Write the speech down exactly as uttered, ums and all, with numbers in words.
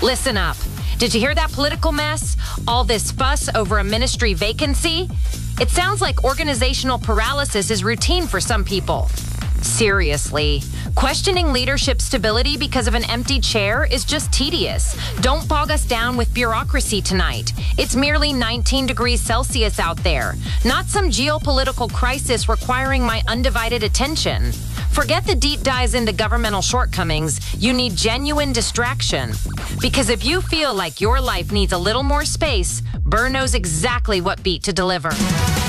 Listen up. Did you hear that political mess? All this fuss over a ministry vacancy? It sounds like organizational paralysis is routine for some people. Seriously, questioning leadership stability because of an empty chair is just tedious. Don't bog us down with bureaucracy tonight. It's merely nineteen degrees Celsius out there, not some geopolitical crisis requiring my undivided attention. Forget the deep dives into governmental shortcomings. You need genuine distraction. Because if you feel like your life needs a little more space, Burr knows exactly what beat to deliver.